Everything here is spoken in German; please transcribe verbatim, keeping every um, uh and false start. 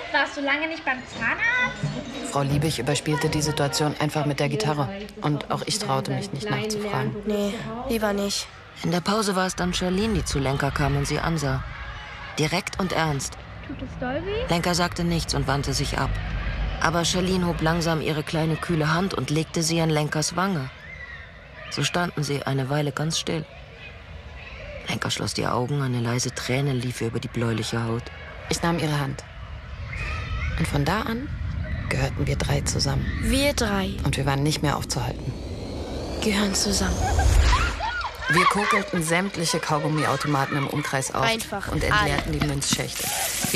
Warst du lange nicht beim Zahnarzt? Frau Liebig überspielte die Situation einfach mit der Gitarre. Und auch ich traute mich nicht nachzufragen. Nee, lieber nicht. In der Pause war es dann Charlene, die zu Lenka kam und sie ansah. Direkt und ernst. Tut es doll weh? Lenka sagte nichts und wandte sich ab. Aber Charlene hob langsam ihre kleine, kühle Hand und legte sie an Lenkas Wange. So standen sie eine Weile ganz still. Lenka schloss die Augen, eine leise Träne lief über die bläuliche Haut. Ich nahm ihre Hand. Und von da an gehörten wir drei zusammen. Wir drei Und wir waren nicht mehr aufzuhalten. gehören zusammen. Wir kokelten sämtliche Kaugummiautomaten im Umkreis auf Einfach und entleerten die Münzschächte.